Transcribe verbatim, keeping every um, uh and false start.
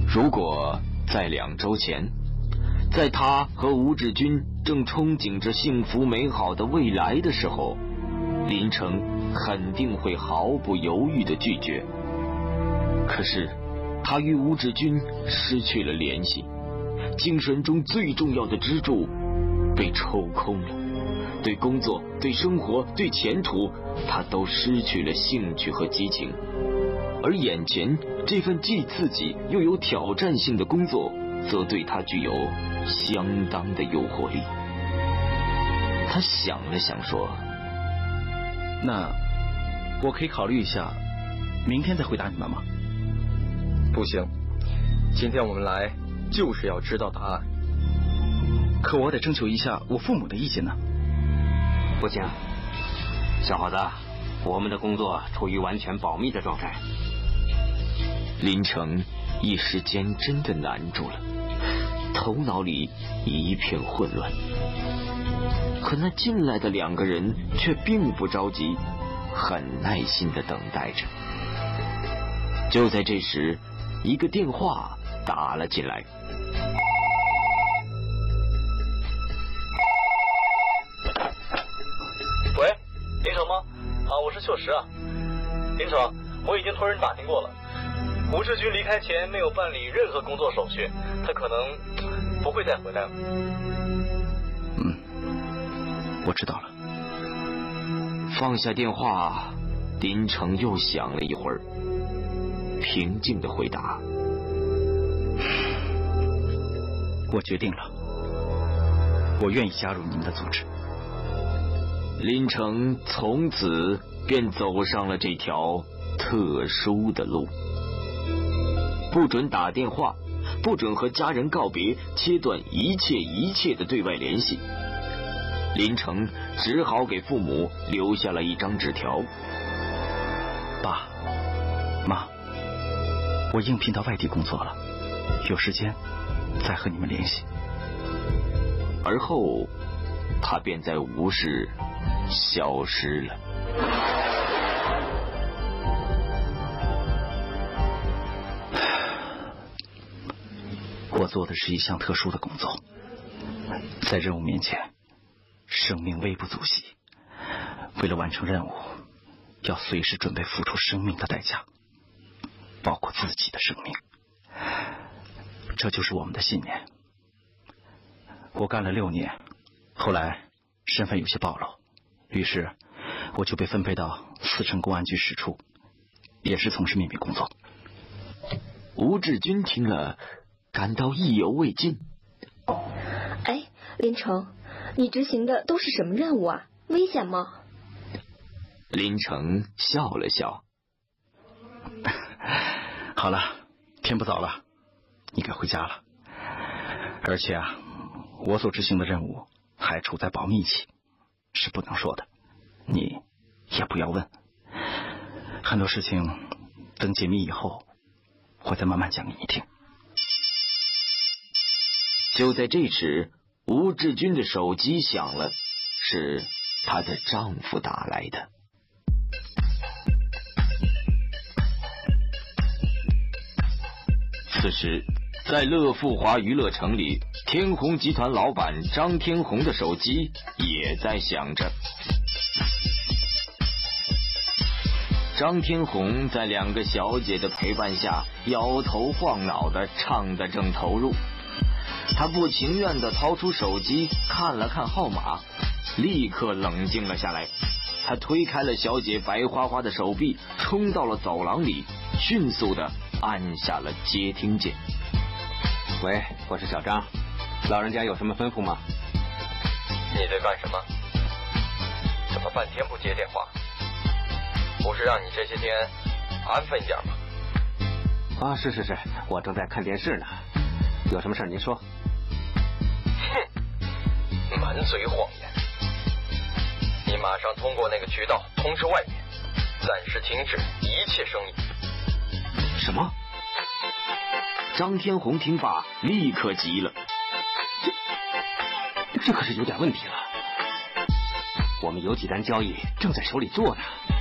如果在两周前，在他和吴志军正憧憬着幸福美好的未来的时候，林成肯定会毫不犹豫地拒绝。可是他与吴志军失去了联系，精神中最重要的支柱被抽空了，对工作、对生活、对前途，他都失去了兴趣和激情。而眼前这份既刺激又有挑战性的工作，则对他具有相当的诱惑力。他想了想说： 那我可以考虑一下，明天再回答你们吗？ 不行，今天我们来就是要知道答案。 可我得征求一下我父母的意见呢。 不行，小伙子，我们的工作处于完全保密的状态。 林成一时间真的难住了，头脑里一片混乱。可那进来的两个人却并不着急，很耐心地等待着。就在这时，一个电话打了进来。 喂，林成吗？啊，我是秀实啊。林成，我已经托人打听过了，吴志军离开前没有办理任何工作手续，他可能不会再回来了。 嗯，我知道了。 放下电话，林成又想了一会儿，平静地回答： 我决定了，我愿意加入你们的组织。 林成从此便走上了这条特殊的路，不准打电话，不准和家人告别，切断一切一切的对外联系。林成只好给父母留下了一张纸条： 爸妈，我应聘到外地工作了，有时间再和你们联系。 而后他便在吴氏消失了。 我做的是一项特殊的工作，在任务面前，生命微不足惜。为了完成任务，要随时准备付出生命的代价，包括自己的生命。这就是我们的信念。我干了六年，后来身份有些暴露，于是我就被分配到四城公安局使处，也是从事秘密工作。 吴志军听了，感到意犹未尽。 哎，林成，你执行的都是什么任务啊？危险吗？ 林成笑了笑。 好了，天不早了，你该回家了。而且啊，我所执行的任务还处在保密期，是不能说的，你也不要问。很多事情等解密以后，我再慢慢讲给你听。 就在这时，吴志军的手机响了，是她的丈夫打来的。此时，在乐富华娱乐城里，天虹集团老板张天红的手机也在响着。张天红在两个小姐的陪伴下，摇头晃脑的唱得正投入。他不情愿地掏出手机看了看号码，立刻冷静了下来。他推开了小姐白花花的手臂，冲到了走廊里，迅速地按下了接听键。 喂，我是小张，老人家有什么吩咐吗？ 你在干什么？怎么半天不接电话？不是让你这些天安分一点吗？ 啊，是是是，我正在看电视呢。有什么事您说。 哼，满嘴谎言！你马上通过那个渠道通知外面，暂时停止一切生意。 什么？ 张天红听罢立刻急了， 这这可是有点问题了。我们有几单交易正在手里做呢。